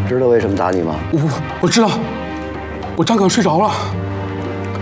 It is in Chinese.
知道为什么打你吗？ 我知道，我张可睡着了。